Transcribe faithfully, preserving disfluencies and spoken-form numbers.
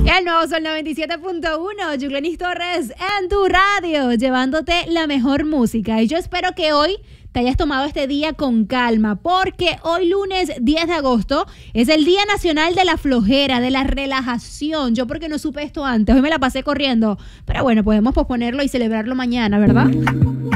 El nuevo Sol noventa y siete punto uno, Yuglenis Torres en tu radio, llevándote la mejor música. Y yo espero que hoy te hayas tomado este día con calma, porque hoy lunes diez de agosto es el Día Nacional de la Flojera, de la Relajación. Yo porque no supe esto antes, hoy me la pasé corriendo, pero bueno, podemos posponerlo y celebrarlo mañana, ¿verdad?